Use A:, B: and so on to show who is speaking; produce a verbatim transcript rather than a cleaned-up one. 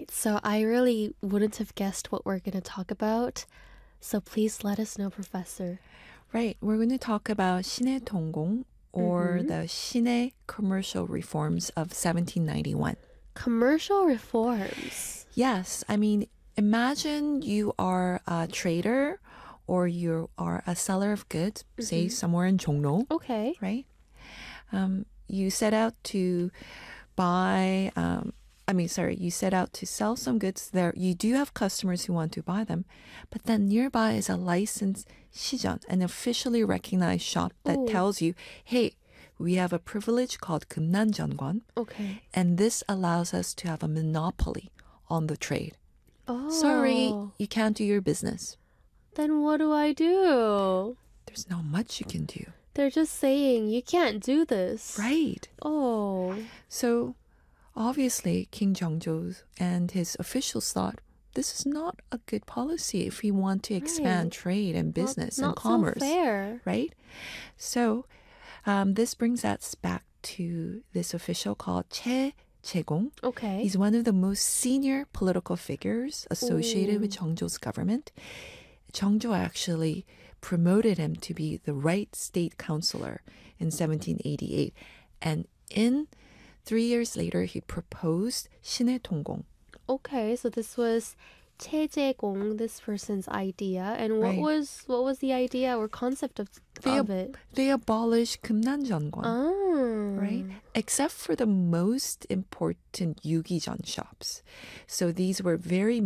A: right, so I really wouldn't have guessed what we're going to talk about. So please let us know, Professor.
B: Right, we're going to talk about 시내 동공 or
A: Mm-hmm.
B: the 시내 commercial reforms of seventeen ninety-one.
A: Commercial reforms.
B: Yes, I mean, imagine you are a trader or you are a seller of goods, say
A: Mm-hmm.
B: somewhere in Jongno,
A: Okay.
B: right? Um, you set out to buy, um, I mean, sorry, you set out to sell some goods there. You do have customers who want to buy them, but then nearby is a licensed 시장, an officially recognized shop that
A: Ooh.
B: tells you, hey, we have a privilege called 금난전관,
A: Okay.
B: and this allows us to have a monopoly on the trade.
A: Oh.
B: Sorry, you can't do your business.
A: Then what do I do?
B: There's not much you can do.
A: They're just saying you can't do this.
B: Right.
A: Oh.
B: So obviously, King Jeongjo and his officials thought this is not a good policy if we want to expand
A: Right.
B: trade and business
A: not,
B: and
A: not
B: commerce.
A: So fair.
B: Right? So um, this brings us back to this official called Che Jae-gong.
A: Okay.
B: He's one of the most senior political figures associated
A: Ooh.
B: with Jeongjo's government. Jeongjo actually promoted him to be the right state councilor in seventeen eighty-eight. And in three years later, he proposed 시내 동공.
A: Okay, so this was Che Jae-gong, this person's idea. And what
B: Right.
A: was what was the idea or concept of,
B: They,
A: of
B: ab-
A: it?
B: they abolished 금난전관,
A: Ah.
B: right? Except for the most important 유기전 shops. So these were very